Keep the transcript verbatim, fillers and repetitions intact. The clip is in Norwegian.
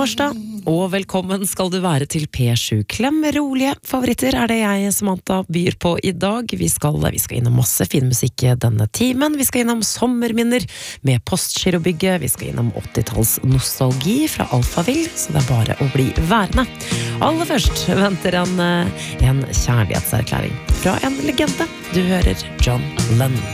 torsdag, og velkommen skal du være til P sju. Klem rolige favoritter er det jeg, Samantha, byr på i dag. Vi skal, vi skal innom masse fin musikk denne timen. Vi skal innom sommerminner med Postgirobygget. Vi skal innom åttitalls nostalgi fra Alphaville, så det er bare å bli værende. Aller først venter en, en kjærlighetserklæring fra en legende. Du hører John Lennon.